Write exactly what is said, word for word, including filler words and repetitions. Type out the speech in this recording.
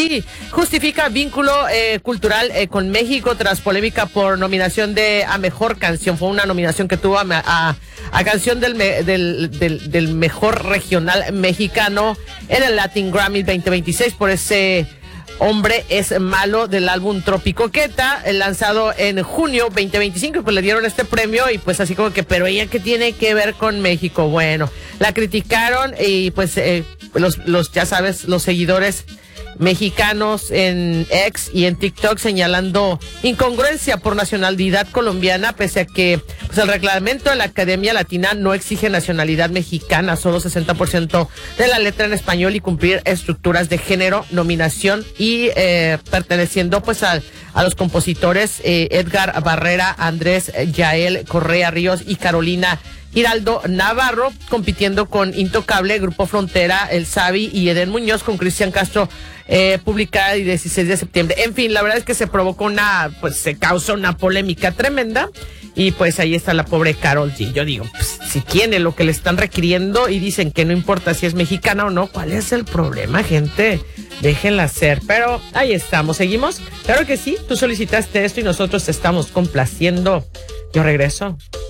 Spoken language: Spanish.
G justifica vínculo eh, cultural eh, con México tras polémica por nominación de a mejor canción. Fue una nominación que tuvo a, a, a canción del, me, del, del, del mejor regional mexicano en el Latin Grammy veinte veintiséis por ese Hombre es malo del álbum Tropicoqueta, lanzado en junio veinte veinticinco, pues le dieron este premio y pues así como que, pero ella qué tiene que ver con México. Bueno, la criticaron y pues eh, los, los, ya sabes, los seguidores mexicanos en X y en TikTok señalando incongruencia por nacionalidad colombiana, pese a que pues, el reglamento de la Academia Latina no exige nacionalidad mexicana, solo sesenta por ciento de la letra en español y cumplir estructuras de género, nominación y eh, perteneciendo pues a, a los compositores eh, Edgar Barrera, Andrés Yael Correa Ríos y Carolina Giraldo Navarro, compitiendo con Intocable, Grupo Frontera, El Sabi y Eden Muñoz con Cristian Castro, eh, publicada el dieciséis de septiembre. En fin, la verdad es que se provocó una, pues se causó una polémica tremenda y pues ahí está la pobre Karol G. Yo digo, pues, si tiene lo que le están requiriendo y dicen que no importa si es mexicana o no, ¿cuál es el problema, gente? Déjenla ser, pero ahí estamos, ¿seguimos? Claro que sí, tú solicitaste esto y nosotros te estamos complaciendo. Yo regreso.